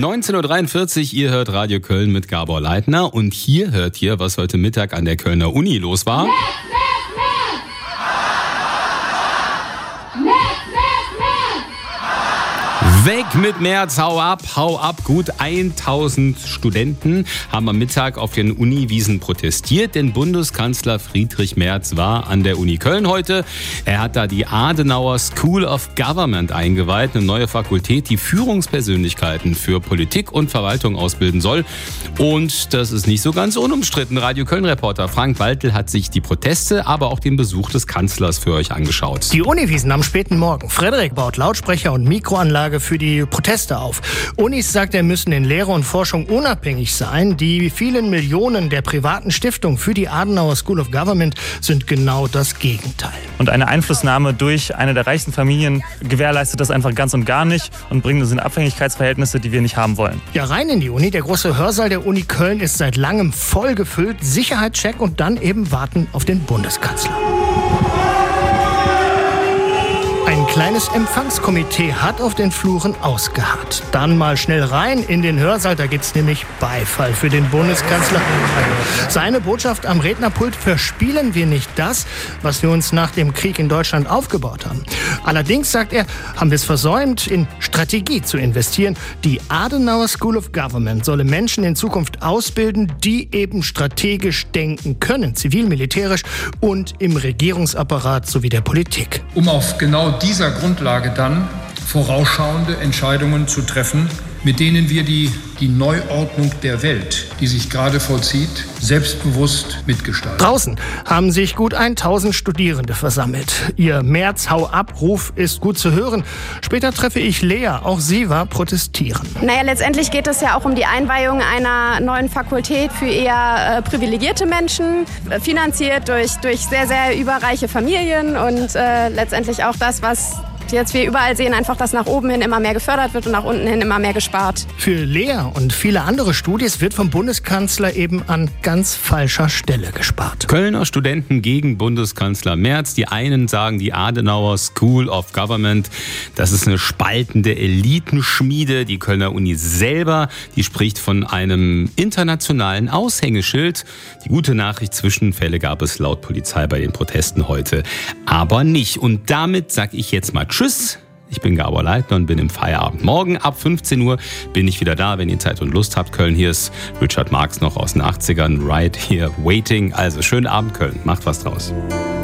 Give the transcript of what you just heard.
19.43 Uhr, ihr hört Radio Köln mit Gabor Leitner und hier hört ihr, was heute Mittag an der Kölner Uni los war. Weg mit Merz, hau ab, Gut 1000 Studenten haben am Mittag auf den Uniwiesen protestiert, denn Bundeskanzler Friedrich Merz war an der Uni Köln heute. Er hat da die Adenauer School of Government eingeweiht, eine neue Fakultät, die Führungspersönlichkeiten für Politik und Verwaltung ausbilden soll. Und das ist nicht so ganz unumstritten. Radio Köln-Reporter Frank Waltel hat sich die Proteste, aber auch den Besuch des Kanzlers für euch angeschaut. Die Uniwiesen am späten Morgen. Frederik baut Lautsprecher und Mikroanlage für die Proteste auf. Unis, sagt er, müssen in Lehre und Forschung unabhängig sein. Die vielen Millionen der privaten Stiftungen für die Adenauer School of Government sind genau das Gegenteil. Und eine Einflussnahme durch eine der reichsten Familien gewährleistet das einfach ganz und gar nicht und bringt uns in Abhängigkeitsverhältnisse, die wir nicht haben wollen. Ja, rein in die Uni. Der große Hörsaal der Uni Köln ist seit langem voll gefüllt. Sicherheitscheck und dann eben warten auf den Bundeskanzler. Ein kleines Empfangskomitee hat auf den Fluren ausgeharrt. Dann mal schnell rein in den Hörsaal, da gibt's nämlich Beifall für den Bundeskanzler. Seine Botschaft am Rednerpult: verspielen wir nicht das, was wir uns nach dem Krieg in Deutschland aufgebaut haben. Allerdings, sagt er, haben wir es versäumt, in Strategie zu investieren. Die Adenauer School of Government solle Menschen in Zukunft ausbilden, die eben strategisch denken können, zivil, militärisch und im Regierungsapparat sowie der Politik. Um auf genau dieser Grundlage dann vorausschauende Entscheidungen zu treffen, mit denen wir die Neuordnung der Welt, die sich gerade vollzieht, selbstbewusst mitgestalten. Draußen haben sich gut 1000 Studierende versammelt. Ihr Merz-Hau-ab-Ruf ist gut zu hören. Später treffe ich Lea, auch sie war protestieren. Naja, letztendlich geht es ja auch um die Einweihung einer neuen Fakultät für eher privilegierte Menschen, finanziert durch sehr, sehr überreiche Familien und letztendlich auch das, was jetzt wir überall sehen, einfach, dass nach oben hin immer mehr gefördert wird und nach unten hin immer mehr gespart. Für Lea und viele andere Studis wird vom Bundeskanzler eben an ganz falscher Stelle gespart. Kölner Studenten gegen Bundeskanzler Merz. Die einen sagen, die Adenauer School of Government, das ist eine spaltende Elitenschmiede. Die Kölner Uni selber, die spricht von einem internationalen Aushängeschild. Die gute Nachricht: Zwischenfälle gab es laut Polizei bei den Protesten heute aber nicht. Und damit sage ich jetzt mal Tschüss. Ich bin Gabor Leitner und bin im Feierabend. Morgen ab 15 Uhr bin ich wieder da, wenn ihr Zeit und Lust habt. Köln, hier ist Richard Marx noch aus den 80ern. Right Here Waiting. Also schönen Abend, Köln. Macht was draus.